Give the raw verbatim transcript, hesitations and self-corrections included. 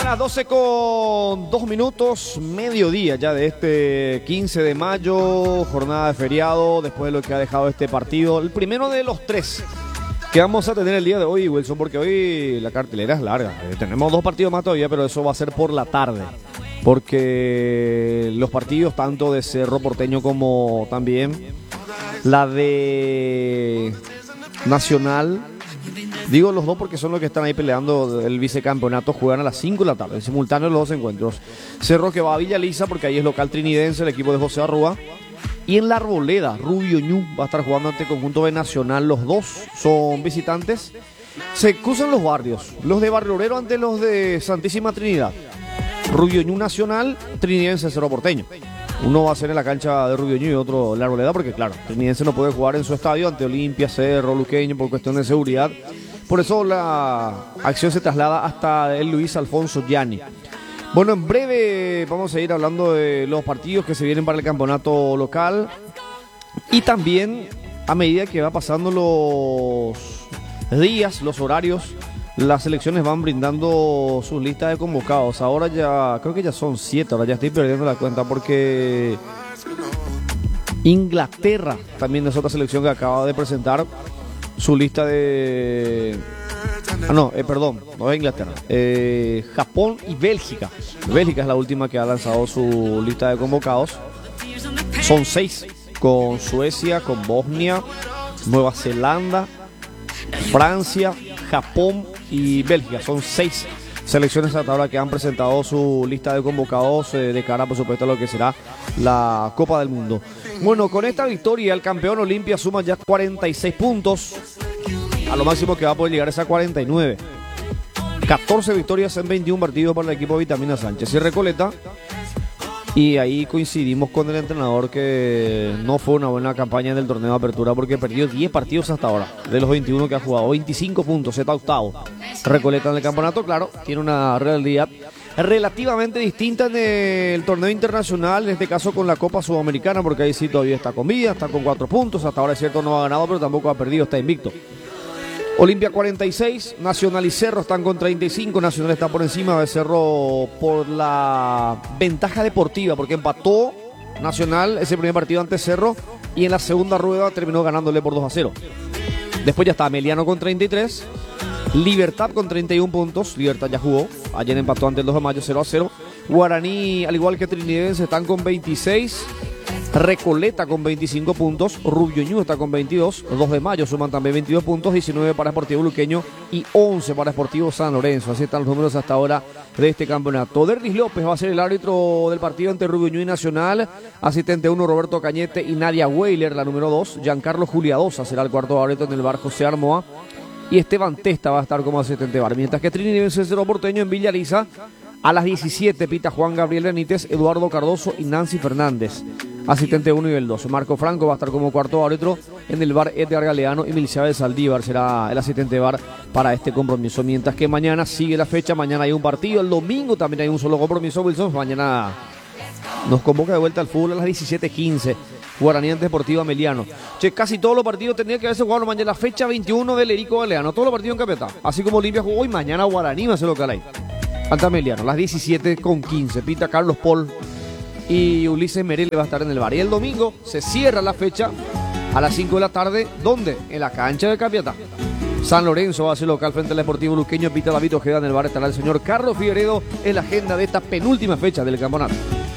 las doce con dos minutos, mediodía ya de este quince de mayo, jornada de feriado, después de lo que ha dejado este partido, el primero de los tres que vamos a tener el día de hoy, Wilson, porque hoy la cartelera es larga. Eh, tenemos dos partidos más todavía, pero eso va a ser por la tarde, porque los partidos tanto de Cerro Porteño como también la de Nacional, digo los dos porque son los que están ahí peleando el vicecampeonato, juegan a las cinco de la tarde, en simultáneo los dos encuentros. Cerro que va a Villa Lisa porque ahí es local trinidense, el equipo de José Arrúa. Y en la Arboleda, Rubio Ñu va a estar jugando ante el conjunto de Nacional. Los dos son visitantes. Se cruzan los barrios, los de Barrio Obrero ante los de Santísima Trinidad. Rubio Ñu Nacional, trinidense Cerro Porteño. Uno va a ser en la cancha de Rubio Ñu y otro en la Arboleda porque, claro, trinidense no puede jugar en su estadio ante Olimpia, Cerro, Luqueño por cuestión de seguridad. Por eso la acción se traslada hasta el Luis Alfonso Gianni. Bueno, en breve vamos a ir hablando de los partidos que se vienen para el campeonato local. Y también, a medida que va pasando los días, los horarios, las selecciones van brindando sus listas de convocados. Ahora ya, creo que ya son siete, ahora ya estoy perdiendo la cuenta porque Inglaterra también es otra selección que acaba de presentar su lista de... Ah, no, eh, perdón, no es Inglaterra. Eh, Japón y Bélgica. Bélgica es la última que ha lanzado su lista de convocados. Son seis, con Suecia, con Bosnia, Nueva Zelanda, Francia, Japón y Bélgica. Son seis selecciones hasta ahora que han presentado su lista de convocados eh, de cara, por supuesto, a lo que será la Copa del Mundo. Bueno, con esta victoria el campeón Olimpia suma ya cuarenta y seis puntos. A lo máximo que va a poder llegar es a cuarenta y nueve. catorce victorias en veintiún partidos para el equipo de Vitamina Sánchez y Recoleta. Y ahí coincidimos con el entrenador que no fue una buena campaña en el torneo de apertura porque perdió diez partidos hasta ahora. De los veintiuno que ha jugado, veinticinco puntos, está octavo. Recoleta en el campeonato, claro, tiene una realidad relativamente distinta en el torneo internacional, en este caso con la Copa Sudamericana, porque ahí sí todavía está con vida, está con cuatro puntos. Hasta ahora es cierto, no ha ganado, pero tampoco ha perdido, está invicto. Olimpia cuarenta y seis, Nacional y Cerro están con treinta y cinco, Nacional está por encima de Cerro por la ventaja deportiva, porque empató Nacional ese primer partido ante Cerro y en la segunda rueda terminó ganándole por dos a cero. Después ya está Meliano con treinta y tres, Libertad con treinta y uno puntos, Libertad ya jugó, ayer empató ante el dos de mayo cero a cero, Guaraní al igual que Trinidense están con veintiséis, Recoleta con veinticinco puntos, Rubio Ñu está con veintidós, dos de mayo suman también veintidós puntos, diecinueve para Sportivo Luqueño y once para Sportivo San Lorenzo. Así están los números hasta ahora de este campeonato. Derlis López va a ser el árbitro del partido entre Rubio Ñu y Nacional, asistente uno Roberto Cañete y Nadia Weiler, la número dos, Giancarlo Juliadosa será el cuarto árbitro en el bar José Armoa y Esteban Testa va a estar como asistente bar, mientras que Trinidense Cerro Porteño en Villa Lisa a las diecisiete pita Juan Gabriel Benítez, Eduardo Cardoso y Nancy Fernández. Asistente uno y el dos. Marco Franco va a estar como cuarto árbitro en el bar Edgar Galeano y Miliciabel Saldívar será el asistente bar para este compromiso. Mientras que mañana sigue la fecha, mañana hay un partido, el domingo también hay un solo compromiso, Wilson. Mañana nos convoca de vuelta al fútbol a las diecisiete quince. Guaraní ante Deportivo Meliano. Che, casi todos los partidos tendrían que haberse jugado mañana, la fecha veintiuno del Erico Galeano. Todos los partidos en Capiatá. Así como Olimpia jugó hoy, mañana Guaraní va a ser local ahí. Ante Meliano, las diecisiete con quince. Pita Carlos Paul y Ulises Merele va a estar en el bar. Y el domingo se cierra la fecha a las cinco de la tarde. ¿Dónde? En la cancha de Capiatá. San Lorenzo va a ser local frente al Deportivo Luqueño. Pita David Ojeda en el bar. Estará el señor Carlos Figueredo en la agenda de esta penúltima fecha del campeonato.